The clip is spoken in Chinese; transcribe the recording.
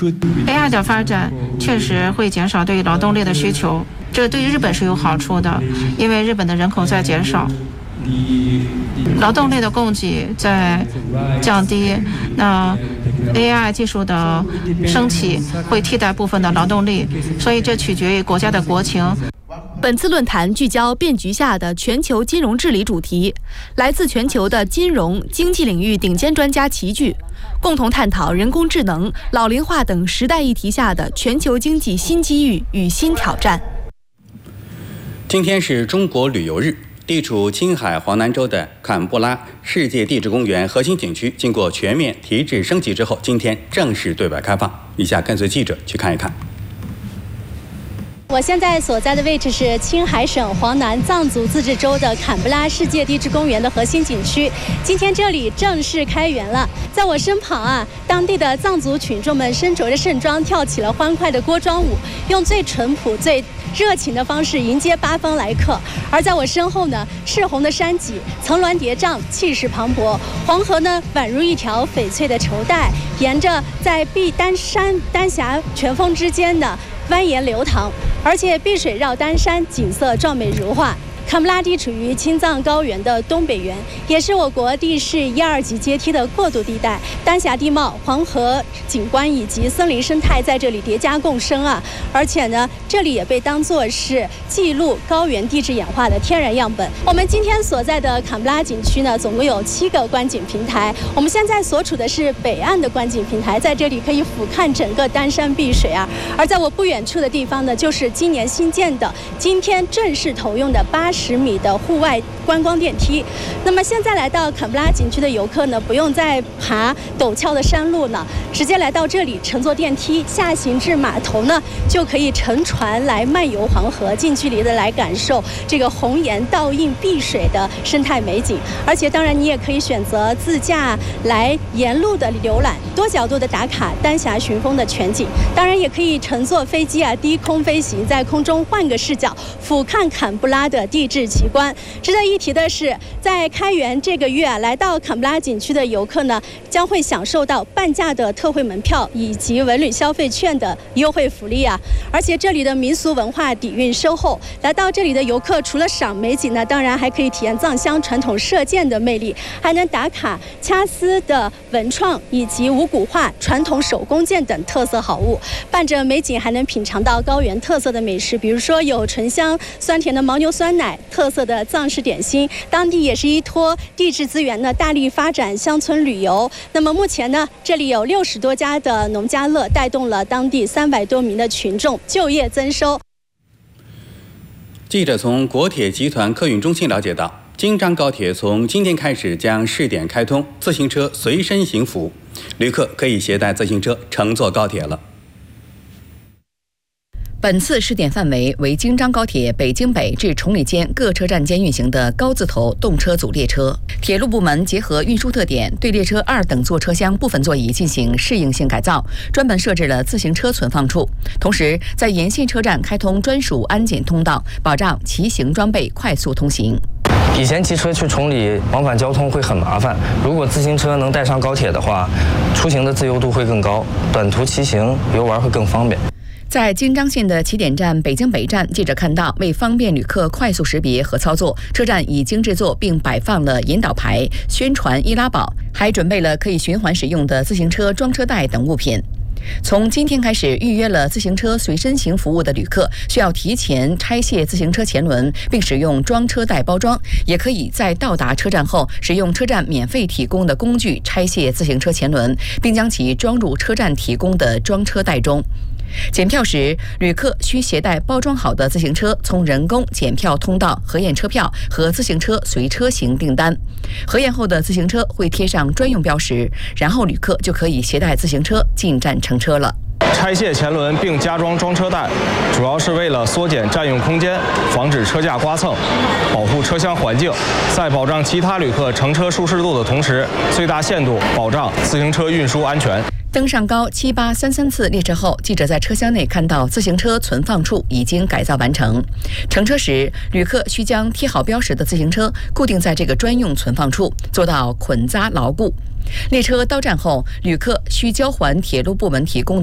AI 的发展确实会减少对于劳动力的需求，这对于日本是有好处的，因为日本的人口在减少，劳动力的供给在降低，那 AI 技术的升起会替代部分的劳动力，所以这取决于国家的国情。 本次论坛聚焦变局下的全球金融治理主题，来自全球的金融、经济领域顶尖专家齐聚，共同探讨人工智能、老龄化等时代议题下的全球经济新机遇与新挑战。 今天是中国旅游日，地处青海黄南州的坎布拉世界地质公园核心景区，经过全面提质升级之后，今天正式对外开放。以下跟随记者去看一看。 我现在所在的位置是青海省黄南藏族自治州的坎布拉世界地质公园的核心景区。今天这里正式开园了，在我身旁当地的藏族群众们身着着盛装，跳起了欢快的锅庄舞，用最淳朴、最热情的方式迎接八方来客。而在我身后呢，赤红的山脊层峦叠嶂，气势磅礴；黄河呢，宛如一条翡翠的绸带，沿着在碧丹山丹霞全峰之间的蜿蜒流淌，而且碧水绕丹山，景色壮美如画。坎布拉地处于青藏高原的东北缘，也是我国地势1、2级阶梯的过渡地带。丹霞地貌、黄河景观以及森林生态在这里叠加共生而且呢，这里也被当作是记录高原地质演化的天然样本。我们今天所在的坎布拉景区呢，总共有7个观景平台。我们现在所处的是北岸的观景平台，在这里可以俯瞰整个丹山碧水而在我不远处的地方呢，就是今年新建的、今天正式投用的80米的户外观光电梯。那么现在来到坎布拉景区的游客呢，不用再爬陡峭的山路呢，直接来到这里乘坐电梯下行至码头呢，就可以乘船来漫游黄河，近距离的来感受这个红岩倒映碧水的生态美景。而且当然你也可以选择自驾来沿路的浏览，多角度的打卡丹霞群峰的全景。当然也可以乘坐飞机低空飞行，在空中换个视角俯瞰坎布拉的地质奇观。值得一提的是，在开园这个月来到坎布拉景区的游客呢，将会享受到半价的特惠门票以及文旅消费券的优惠福利而且这里的民俗文化底蕴深厚，来到这里的游客除了赏美景呢，当然还可以体验藏乡传统射箭的魅力，还能打卡掐丝的文创以及五谷画、传统手工剑等特色好物。伴着美景还能品尝到高原特色的美食，比如说有醇香酸甜的牦牛酸奶、特色的藏式点心。当地也是依托地质资源呢，大力发展乡村旅游。那么目前呢，这里有60多家的农家乐，带动了当地300多名的群众就业增收。 记者从国铁集团客运中心了解到，京张高铁从今天开始将试点开通自行车随身行服务，旅客可以携带自行车乘坐高铁了。 本次试点范围为京张高铁北京北至崇礼间各车站间运行的高字头动车组列车。铁路部门结合运输特点，对列车2等座车厢部分座椅进行适应性改造，专门设置了自行车存放处。同时，在沿线车站开通专属安检通道，保障骑行装备快速通行。 以前骑车去崇礼往返交通会很麻烦，如果自行车能带上高铁的话，出行的自由度会更高，短途骑行游玩会更方便。 在京张线的起点站北京北站，记者看到，为方便旅客快速识别和操作，车站已经制作并摆放了引导牌、宣传易拉宝，还准备了可以循环使用的自行车装车带等物品。从今天开始，预约了自行车随身行服务的旅客需要提前拆卸自行车前轮，并使用装车带包装，也可以在到达车站后使用车站免费提供的工具拆卸自行车前轮，并将其装入车站提供的装车带中。检票时，旅客需携带包装好的自行车从人工检票通道核验车票和自行车随车行订单。核验后的自行车会贴上专用标识，然后旅客就可以携带自行车进站乘车了。 拆卸前轮并加装装车带，主要是为了缩减占用空间，防止车架刮蹭，保护车厢环境，在保障其他旅客乘车舒适度的同时，最大限度保障自行车运输安全。 登上高7833次列车后，记者在车厢内看到自行车存放处已经改造完成。乘车时，旅客需将贴好标识的自行车固定在这个专用存放处，做到捆扎牢固。列车到站后，旅客需交还铁路部门提供